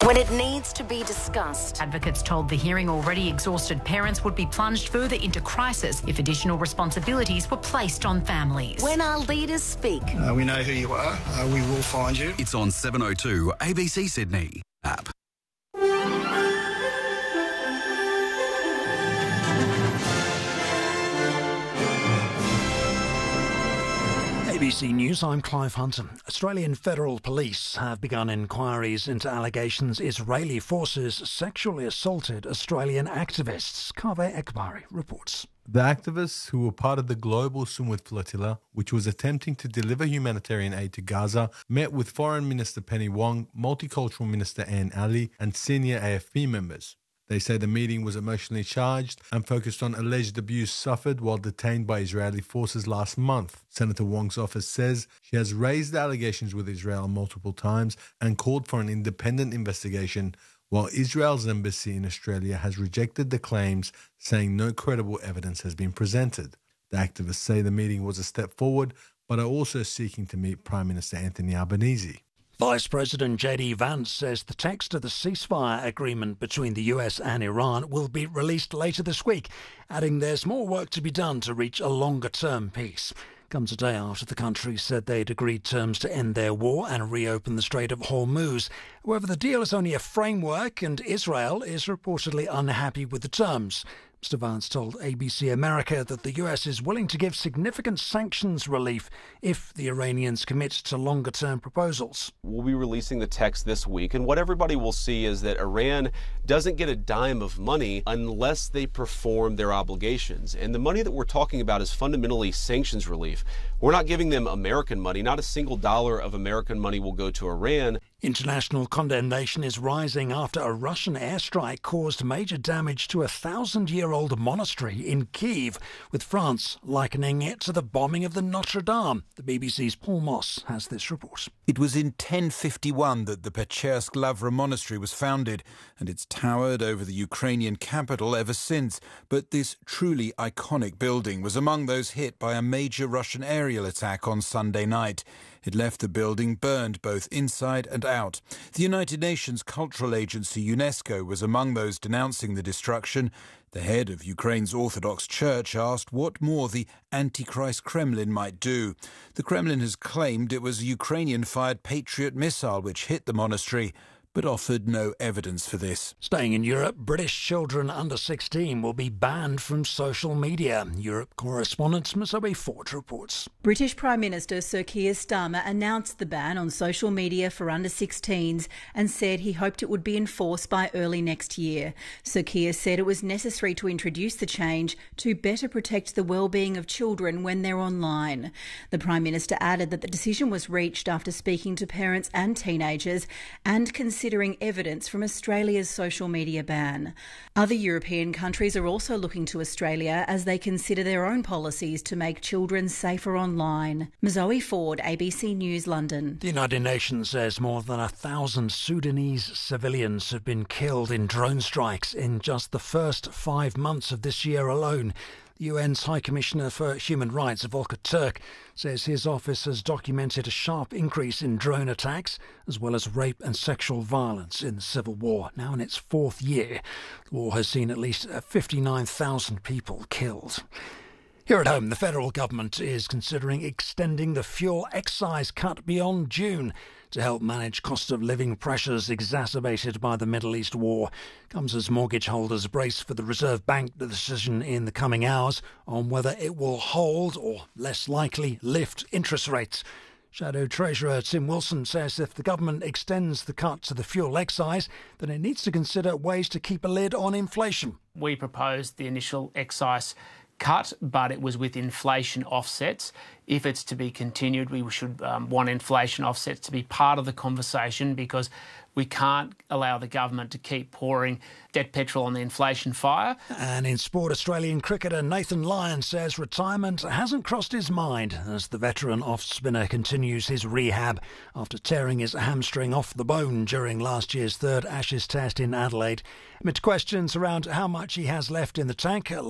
when it needs to be discussed. Advocates told the hearing already exhausted parents would be plunged further into crisis if additional responsibilities were placed on families. When our leaders speak, we know who you are. We will find you. It's on 702 ABC Sydney app. ABC News, I'm Clive Hunter. Australian Federal Police have begun inquiries into allegations Israeli forces sexually assaulted Australian activists. Kaveh Ekbari reports. The activists, who were part of the global Sumud flotilla, which was attempting to deliver humanitarian aid to Gaza, met with Foreign Minister Penny Wong, Multicultural Minister Anne Ali, and senior AFP members. They say the meeting was emotionally charged and focused on alleged abuse suffered while detained by Israeli forces last month. Senator Wong's office says she has raised the allegations with Israel multiple times and called for an independent investigation, while Israel's embassy in Australia has rejected the claims, saying no credible evidence has been presented. The activists say the meeting was a step forward, but are also seeking to meet Prime Minister Anthony Albanese. Vice President J.D. Vance says the text of the ceasefire agreement between the US and Iran will be released later this week, adding there's more work to be done to reach a longer-term peace. Comes a day after the country said they'd agreed terms to end their war and reopen the Strait of Hormuz. However, the deal is only a framework and Israel is reportedly unhappy with the terms. Mr. Vance told ABC America that the US is willing to give significant sanctions relief if the Iranians commit to longer-term proposals. We'll be releasing the text this week, and what everybody will see is that Iran doesn't get a dime of money unless they perform their obligations. And the money that we're talking about is fundamentally sanctions relief. We're not giving them American money. Not a single dollar of American money will go to Iran. International condemnation is rising after a Russian airstrike caused major damage to a 1,000-year-old monastery in Kyiv, with France likening it to the bombing of the Notre Dame. The BBC's Paul Moss has this report. It was in 1051 that the Pechersk Lavra monastery was founded, and it's towered over the Ukrainian capital ever since. But this truly iconic building was among those hit by a major Russian aerial attack on Sunday night. It left the building burned both inside and out. The United Nations Cultural Agency UNESCO was among those denouncing the destruction. The head of Ukraine's Orthodox Church asked what more the Antichrist Kremlin might do. The Kremlin has claimed it was a Ukrainian-fired Patriot missile which hit the monastery, but offered no evidence for this. Staying in Europe, British children under 16 will be banned from social media. Europe correspondent Zoe Ford reports. British Prime Minister Sir Keir Starmer announced the ban on social media for under 16s and said he hoped it would be enforced by early next year. Sir Keir said it was necessary to introduce the change to better protect the well-being of children when they're online. The Prime Minister added that the decision was reached after speaking to parents and teenagers and considering evidence from Australia's social media ban. Other European countries are also looking to Australia as they consider their own policies to make children safer online. Zoe Ford, ABC News, London. The United Nations says more than 1,000 Sudanese civilians have been killed in drone strikes in just the first 5 months of this year alone. The UN's High Commissioner for Human Rights, Volker Turk, says his office has documented a sharp increase in drone attacks, as well as rape and sexual violence in the civil war. Now in its 4th year, the war has seen at least 59,000 people killed. Here at home, the federal government is considering extending the fuel excise cut beyond June to help manage cost of living pressures exacerbated by the Middle East war. Comes as mortgage holders brace for the Reserve Bank decision in the coming hours on whether it will hold or, less likely, lift interest rates. Shadow Treasurer Tim Wilson says if the government extends the cut to the fuel excise, then it needs to consider ways to keep a lid on inflation. We proposed the initial excise cut, but it was with inflation offsets. If it's to be continued, we should want inflation offsets to be part of the conversation, because we can't allow the government to keep pouring dead petrol on the inflation fire. And in sport, Australian cricketer Nathan Lyon says retirement hasn't crossed his mind as the veteran off-spinner continues his rehab after tearing his hamstring off the bone during last year's 3rd Ashes Test in Adelaide. Amid questions around how much he has left in the tank,